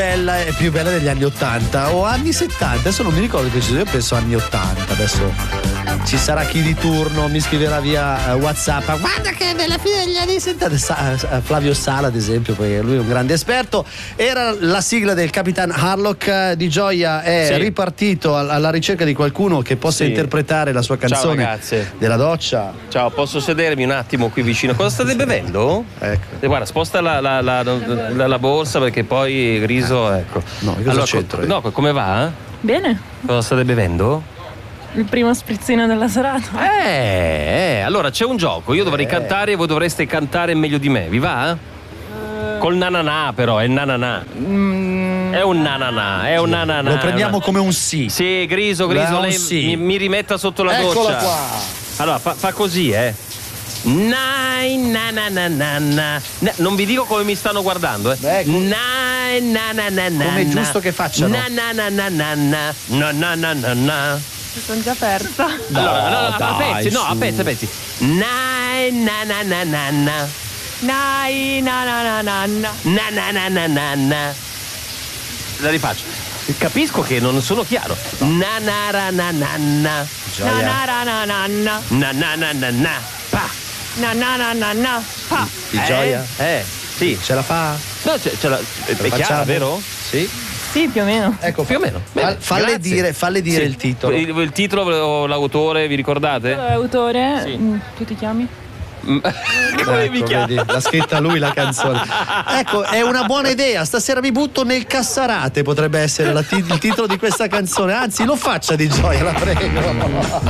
bella è più bella degli anni 80 o anni 70, adesso non mi ricordo preciso, io penso anni 80. Adesso ci sarà chi di turno mi scriverà via WhatsApp, guarda che nella fine degli anni 70, Flavio Sala ad esempio, perché lui è un grande esperto. Era la sigla del Capitan Harlock. Di Gioia è ripartito alla ricerca di qualcuno che possa interpretare la sua canzone della doccia. Ciao, posso sedermi un attimo qui vicino? Cosa state bevendo? Ecco. Guarda, sposta la borsa perché poi Griso, ecco. No, cosa c'entro? No, come va? Bene. Cosa state bevendo? Il primo sprizzino della serata. Allora c'è un gioco, io dovrei cantare e voi dovreste cantare meglio di me, vi va? Col nananà però, è il nananà. È un nananà, è un nananà. Lo prendiamo come un sì. Sì, Griso, lei mi rimetta sotto la doccia. Eccola qua. Allora, fa così, Nai, na na na na na. Non vi dico come mi stanno guardando, Nai, na na na na. Come è giusto che facciano. Na na na na na na. Na na na na na. Sono già persa. Allora, a pezzi. Nai, na na na na na. Nai, na na na na na. Na na na na na na. La rifaccio. Capisco che non sono chiaro. Na na ra na na na. Na na ra na na na. Na na na na na. Pa. Na na na na na. Pa. Di Gioia? Sì. Ce la fa? No, è chiaro, vero? Sì. Sì, più o meno. Ecco, più o meno. Bene, falle dire il titolo. Il titolo o l'autore, vi ricordate? L'autore, sì. Tu ti chiami? Come mi chiami? L'ha scritta lui la canzone. Ecco, è una buona idea. Stasera mi butto nel Cassarate, potrebbe essere il titolo di questa canzone. Anzi, lo faccia Di Gioia, la prego.